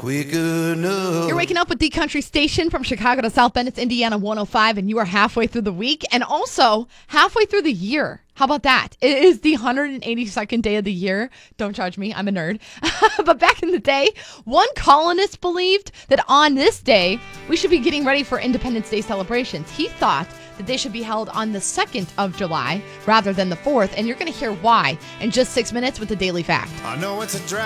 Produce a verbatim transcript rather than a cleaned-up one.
quick enough. You're waking up with the country station from Chicago to South Bend. It's Indiana one oh five, and you are halfway through the week and also halfway through the year. How about that? It is the one hundred eighty-second day of the year. Don't judge me. I'm a nerd. But back in the day, one colonist believed that on this day, we should be getting ready for Independence Day celebrations. He thought that they should be held on the second of July rather than the fourth, and you're going to hear why in just six minutes with the Daily Fact. I know it's a drag.